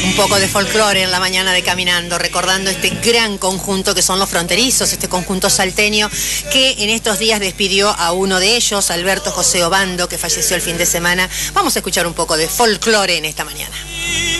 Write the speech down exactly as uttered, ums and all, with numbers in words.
Un poco de folclore en la mañana de Caminando, recordando este gran conjunto que son los Fronterizos, este conjunto salteño que en estos días despidió a uno de ellos, Alberto José Obando, que falleció el fin de semana. Vamos a escuchar un poco de folclore en esta mañana.